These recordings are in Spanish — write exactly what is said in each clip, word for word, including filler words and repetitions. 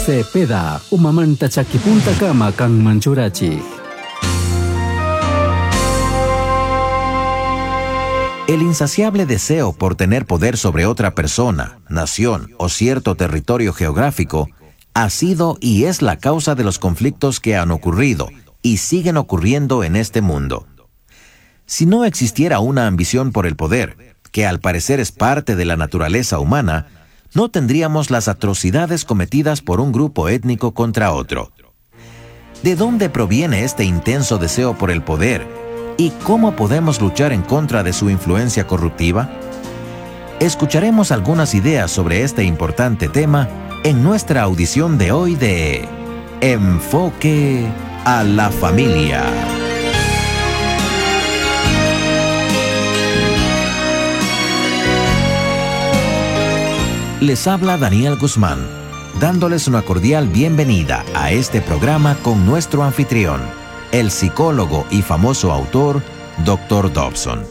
Cepeda, umamanta chakipunta kama kang manchurachi. El insaciable deseo por tener poder sobre otra persona, nación o cierto territorio geográfico ha sido y es la causa de los conflictos que han ocurrido y siguen ocurriendo en este mundo. Si no existiera una ambición por el poder, que al parecer es parte de la naturaleza humana, no tendríamos las atrocidades cometidas por un grupo étnico contra otro. ¿De dónde proviene este intenso deseo por el poder? ¿Y cómo podemos luchar en contra de su influencia corruptiva? Escucharemos algunas ideas sobre este importante tema en nuestra audición de hoy de Enfoque a la Familia. Les habla Daniel Guzmán, dándoles una cordial bienvenida a este programa con nuestro anfitrión, el psicólogo y famoso autor, doctor Dobson.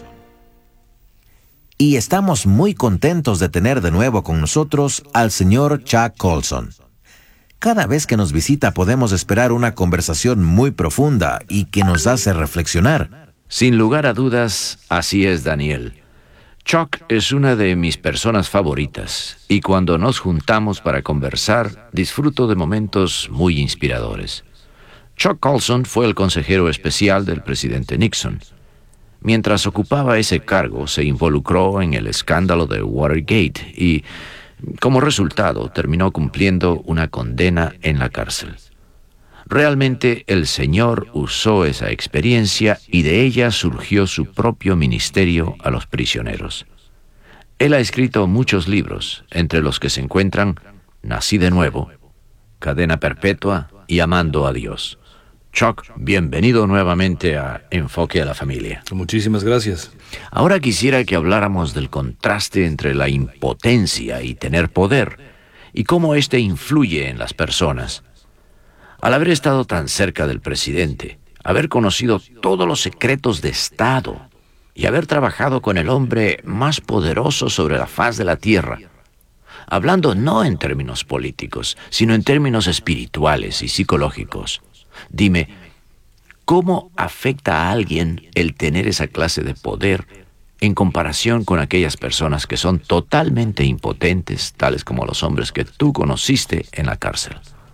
Y estamos muy contentos de tener de nuevo con nosotros al señor Chuck Colson. Cada vez que nos visita podemos esperar una conversación muy profunda y que nos hace reflexionar. Sin lugar a dudas, así es, Daniel. Chuck es una de mis personas favoritas y cuando nos juntamos para conversar, disfruto de momentos muy inspiradores. Chuck Colson fue el consejero especial del presidente Nixon. Mientras ocupaba ese cargo, se involucró en el escándalo de Watergate y, como resultado, terminó cumpliendo una condena en la cárcel. Realmente el Señor usó esa experiencia y de ella surgió su propio ministerio a los prisioneros. Él ha escrito muchos libros, entre los que se encuentran Nací de nuevo, Cadena perpetua y Amando a Dios. Chuck, bienvenido nuevamente a Enfoque a la Familia. Muchísimas gracias. Ahora quisiera que habláramos del contraste entre la impotencia y tener poder, y cómo éste influye en las personas. Al haber estado tan cerca del presidente, haber conocido todos los secretos de Estado y haber trabajado con el hombre más poderoso sobre la faz de la tierra, hablando no en términos políticos, sino en términos espirituales y psicológicos, dime, ¿cómo afecta a alguien el tener esa clase de poder en comparación con aquellas personas que son totalmente impotentes, tales como los hombres que tú conociste en la cárcel?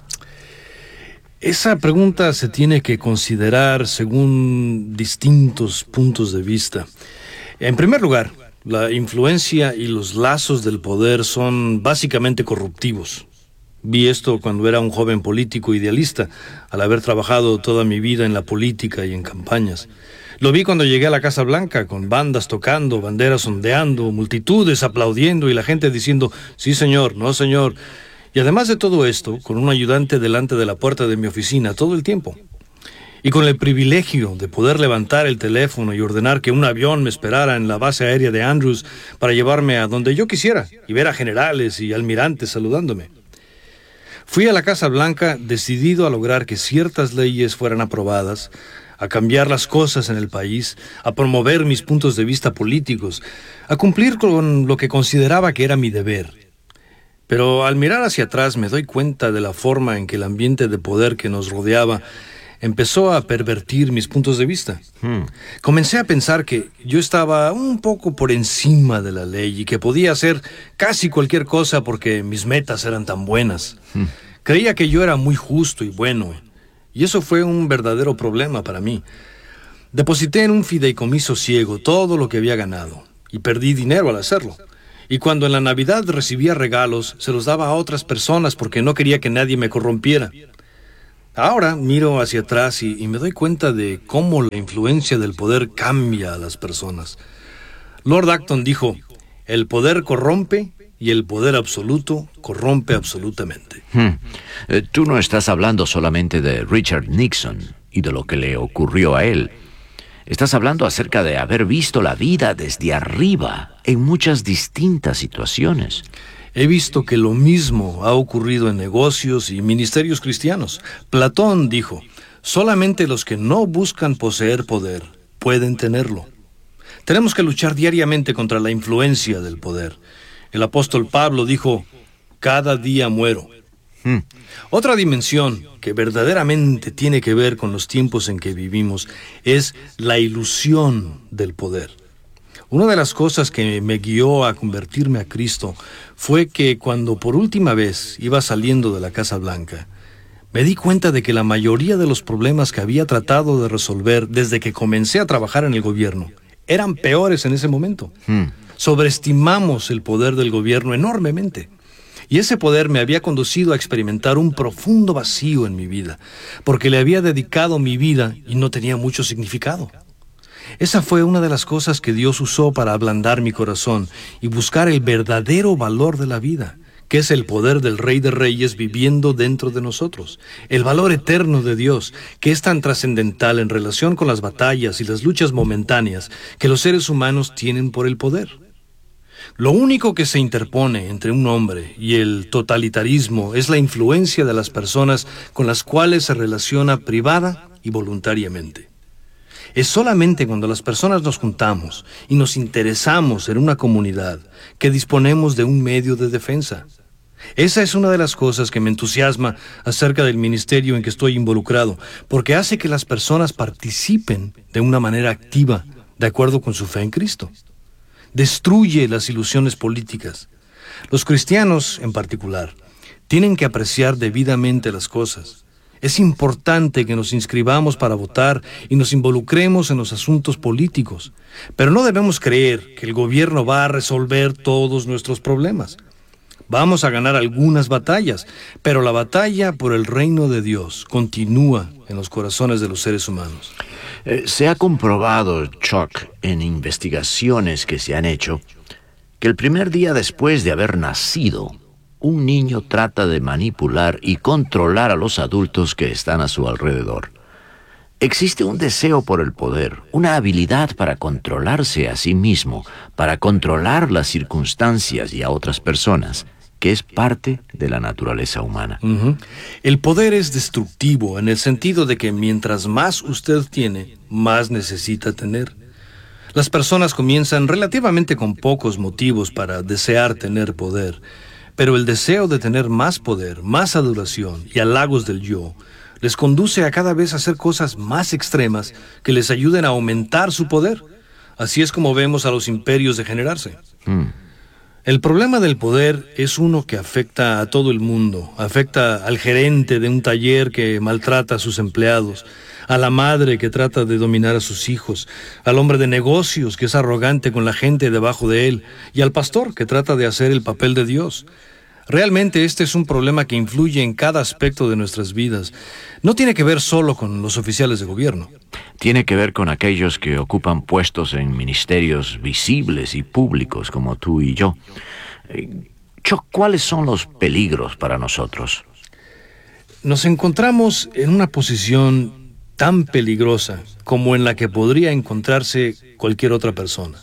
Esa pregunta se tiene que considerar según distintos puntos de vista. En primer lugar, la influencia y los lazos del poder son básicamente corruptivos. Vi esto cuando era un joven político idealista, al haber trabajado toda mi vida en la política y en campañas. Lo vi cuando llegué a la Casa Blanca, con bandas tocando, banderas ondeando, multitudes aplaudiendo y la gente diciendo, sí señor, no señor. Y además de todo esto, con un ayudante delante de la puerta de mi oficina todo el tiempo. Y con el privilegio de poder levantar el teléfono y ordenar que un avión me esperara en la base aérea de Andrews para llevarme a donde yo quisiera y ver a generales y almirantes saludándome. Fui a la Casa Blanca decidido a lograr que ciertas leyes fueran aprobadas, a cambiar las cosas en el país, a promover mis puntos de vista políticos, a cumplir con lo que consideraba que era mi deber. Pero al mirar hacia atrás me doy cuenta de la forma en que el ambiente de poder que nos rodeaba empezó a pervertir mis puntos de vista. Hmm. Comencé a pensar que yo estaba un poco por encima de la ley y que podía hacer casi cualquier cosa porque mis metas eran tan buenas. Hmm. Creía que yo era muy justo y bueno, y eso fue un verdadero problema para mí. Deposité en un fideicomiso ciego todo lo que había ganado y perdí dinero al hacerlo. Y cuando en la Navidad recibía regalos, se los daba a otras personas porque no quería que nadie me corrompiera. Ahora miro hacia atrás y, y me doy cuenta de cómo la influencia del poder cambia a las personas. Lord Acton dijo, el poder corrompe y el poder absoluto corrompe absolutamente. Hmm. Eh, tú no estás hablando solamente de Richard Nixon y de lo que le ocurrió a él. Estás hablando acerca de haber visto la vida desde arriba en muchas distintas situaciones. He visto que lo mismo ha ocurrido en negocios y ministerios cristianos. Platón dijo, solamente los que no buscan poseer poder pueden tenerlo. Tenemos que luchar diariamente contra la influencia del poder. El apóstol Pablo dijo, cada día muero. Hmm. Otra dimensión que verdaderamente tiene que ver con los tiempos en que vivimos es la ilusión del poder. Una de las cosas que me guió a convertirme a Cristo fue que cuando por última vez iba saliendo de la Casa Blanca, me di cuenta de que la mayoría de los problemas que había tratado de resolver desde que comencé a trabajar en el gobierno eran peores en ese momento. Hmm. Sobreestimamos el poder del gobierno enormemente. Y ese poder me había conducido a experimentar un profundo vacío en mi vida, porque le había dedicado mi vida y no tenía mucho significado. Esa fue una de las cosas que Dios usó para ablandar mi corazón y buscar el verdadero valor de la vida, que es el poder del Rey de Reyes viviendo dentro de nosotros, el valor eterno de Dios, que es tan trascendental en relación con las batallas y las luchas momentáneas que los seres humanos tienen por el poder. Lo único que se interpone entre un hombre y el totalitarismo es la influencia de las personas con las cuales se relaciona privada y voluntariamente. Es solamente cuando las personas nos juntamos y nos interesamos en una comunidad que disponemos de un medio de defensa. Esa es una de las cosas que me entusiasma acerca del ministerio en que estoy involucrado, porque hace que las personas participen de una manera activa, de acuerdo con su fe en Cristo. Destruye las ilusiones políticas. Los cristianos, en particular, tienen que apreciar debidamente las cosas. Es importante que nos inscribamos para votar y nos involucremos en los asuntos políticos, pero no debemos creer que el gobierno va a resolver todos nuestros problemas. Vamos a ganar algunas batallas, pero la batalla por el reino de Dios continúa en los corazones de los seres humanos. Eh, se ha comprobado, Chuck, en investigaciones que se han hecho, que el primer día después de haber nacido, un niño trata de manipular y controlar a los adultos que están a su alrededor. Existe un deseo por el poder, una habilidad para controlarse a sí mismo, para controlar las circunstancias y a otras personas, que es parte de la naturaleza humana. Uh-huh. El poder es destructivo en el sentido de que mientras más usted tiene, más necesita tener. Las personas comienzan relativamente con pocos motivos para desear tener poder, pero el deseo de tener más poder, más adoración y halagos del yo les conduce a cada vez hacer cosas más extremas que les ayuden a aumentar su poder. Así es como vemos a los imperios degenerarse. Mm. El problema del poder es uno que afecta a todo el mundo. Afecta al gerente de un taller que maltrata a sus empleados, a la madre que trata de dominar a sus hijos, al hombre de negocios que es arrogante con la gente debajo de él, y al pastor que trata de hacer el papel de Dios. Realmente este es un problema que influye en cada aspecto de nuestras vidas. No tiene que ver solo con los oficiales de gobierno. Tiene que ver con aquellos que ocupan puestos en ministerios visibles y públicos como tú y yo. Eh, Chuck, ¿cuáles son los peligros para nosotros? Nos encontramos en una posición tan peligrosa como en la que podría encontrarse cualquier otra persona.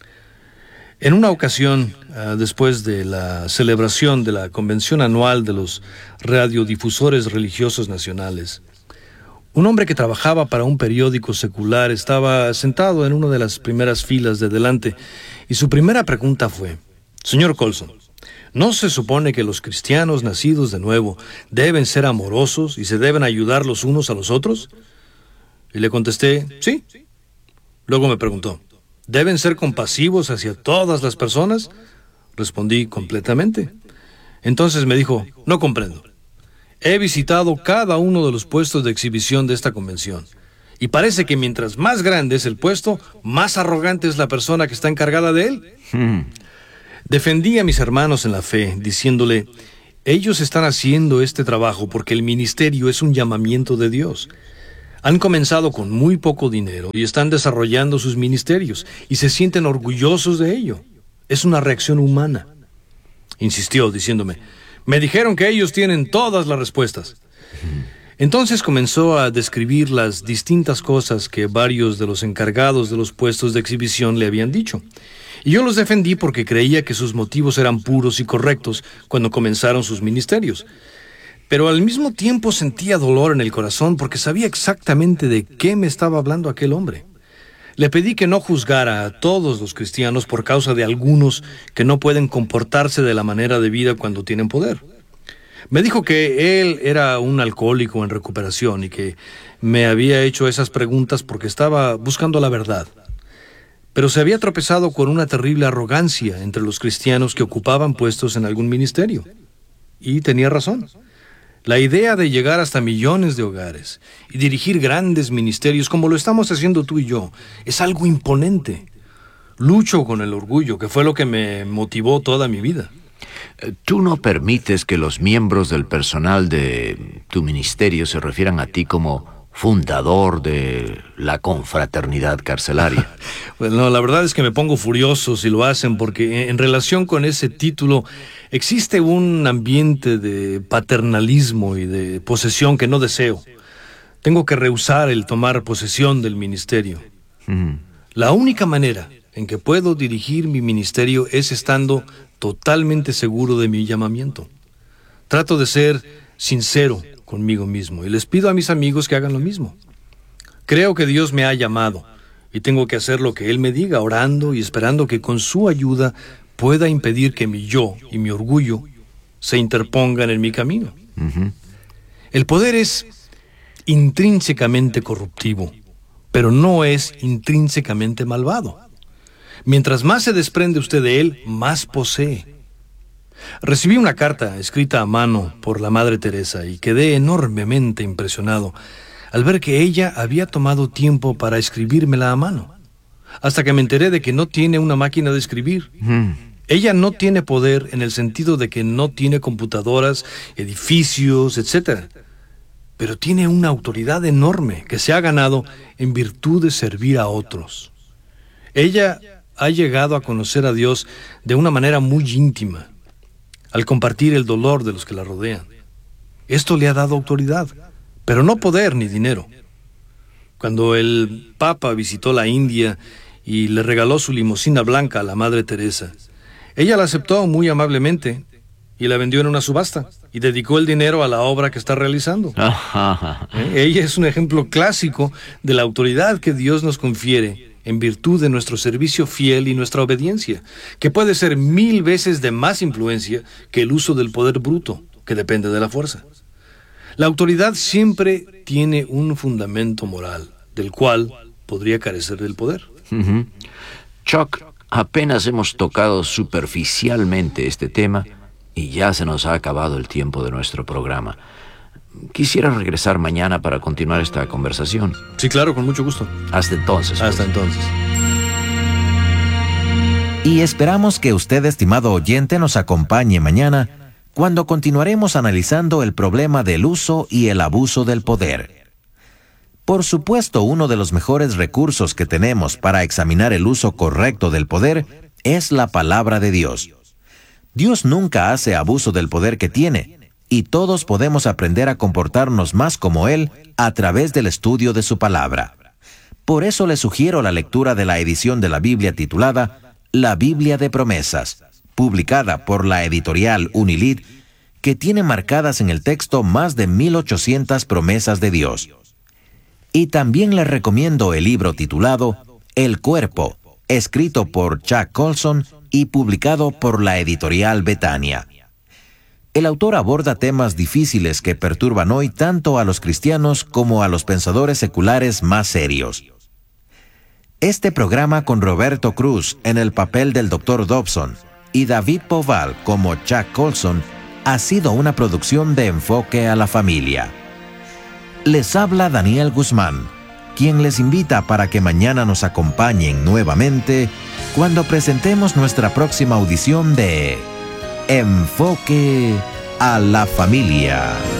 En una ocasión, uh, después de la celebración de la convención anual de los radiodifusores religiosos nacionales, un hombre que trabajaba para un periódico secular estaba sentado en una de las primeras filas de delante y su primera pregunta fue: «Señor Colson, ¿no se supone que los cristianos nacidos de nuevo deben ser amorosos y se deben ayudar los unos a los otros?» Y le contesté: «Sí». Luego me preguntó: ¿deben ser compasivos hacia todas las personas? Respondí: completamente. Entonces me dijo: no comprendo. He visitado cada uno de los puestos de exhibición de esta convención, y parece que mientras más grande es el puesto, más arrogante es la persona que está encargada de él. Hmm. Defendí a mis hermanos en la fe, diciéndole: ellos están haciendo este trabajo porque el ministerio es un llamamiento de Dios. Han comenzado con muy poco dinero y están desarrollando sus ministerios y se sienten orgullosos de ello. Es una reacción humana. Insistió diciéndome: me dijeron que ellos tienen todas las respuestas. Entonces comenzó a describir las distintas cosas que varios de los encargados de los puestos de exhibición le habían dicho. Y yo los defendí porque creía que sus motivos eran puros y correctos cuando comenzaron sus ministerios. Pero al mismo tiempo sentía dolor en el corazón porque sabía exactamente de qué me estaba hablando aquel hombre. Le pedí que no juzgara a todos los cristianos por causa de algunos que no pueden comportarse de la manera debida cuando tienen poder. Me dijo que él era un alcohólico en recuperación y que me había hecho esas preguntas porque estaba buscando la verdad. Pero se había tropezado con una terrible arrogancia entre los cristianos que ocupaban puestos en algún ministerio. Y tenía razón. La idea de llegar hasta millones de hogares y dirigir grandes ministerios como lo estamos haciendo tú y yo es algo imponente. Lucho con el orgullo, que fue lo que me motivó toda mi vida. Tú no permites que los miembros del personal de tu ministerio se refieran a ti como fundador de la confraternidad carcelaria. Bueno, la verdad es que me pongo furioso si lo hacen, porque en relación con ese título existe un ambiente de paternalismo y de posesión que no deseo. Tengo que rehusar el tomar posesión del ministerio. Mm. La única manera en que puedo dirigir mi ministerio es estando totalmente seguro de mi llamamiento. Trato de ser sincero conmigo mismo y les pido a mis amigos que hagan lo mismo. Creo que Dios me ha llamado y tengo que hacer lo que Él me diga, orando y esperando que con su ayuda pueda impedir que mi yo y mi orgullo se interpongan en mi camino. Uh-huh. El poder es intrínsecamente corruptivo, pero no es intrínsecamente malvado. Mientras más se desprende usted de él, más posee. Recibí una carta escrita a mano por la Madre Teresa y quedé enormemente impresionado al ver que ella había tomado tiempo para escribírmela a mano, hasta que me enteré de que no tiene una máquina de escribir. Mm. Ella no tiene poder en el sentido de que no tiene computadoras, edificios, etcétera, pero tiene una autoridad enorme que se ha ganado en virtud de servir a otros. Ella ha llegado a conocer a Dios de una manera muy íntima, al compartir el dolor de los que la rodean. Esto le ha dado autoridad, pero no poder ni dinero. Cuando el Papa visitó la India y le regaló su limusina blanca a la Madre Teresa, ella la aceptó muy amablemente y la vendió en una subasta y dedicó el dinero a la obra que está realizando. ¿Eh? Ella es un ejemplo clásico de la autoridad que Dios nos confiere en virtud de nuestro servicio fiel y nuestra obediencia, que puede ser mil veces de más influencia que el uso del poder bruto, que depende de la fuerza. La autoridad siempre tiene un fundamento moral, del cual podría carecer del poder. Uh-huh. Chuck, apenas hemos tocado superficialmente este tema y ya se nos ha acabado el tiempo de nuestro programa. Quisiera regresar mañana para continuar esta conversación. Sí, claro, con mucho gusto. Hasta entonces. Hasta pues. entonces. Y esperamos que usted, estimado oyente, nos acompañe mañana cuando continuaremos analizando el problema del uso y el abuso del poder. Por supuesto, uno de los mejores recursos que tenemos para examinar el uso correcto del poder es la palabra de Dios. Dios nunca hace abuso del poder que tiene, y todos podemos aprender a comportarnos más como Él a través del estudio de su palabra. Por eso le sugiero la lectura de la edición de la Biblia titulada La Biblia de Promesas, publicada por la editorial Unilid, que tiene marcadas en el texto más de mil ochocientas promesas de Dios. Y también le recomiendo el libro titulado El Cuerpo, escrito por Chuck Colson y publicado por la editorial Betania. El autor aborda temas difíciles que perturban hoy tanto a los cristianos como a los pensadores seculares más serios. Este programa, con Roberto Cruz en el papel del doctor Dobson y David Poval como Chuck Colson, ha sido una producción de Enfoque a la Familia. Les habla Daniel Guzmán, quien les invita para que mañana nos acompañen nuevamente cuando presentemos nuestra próxima audición de Enfoque a la Familia.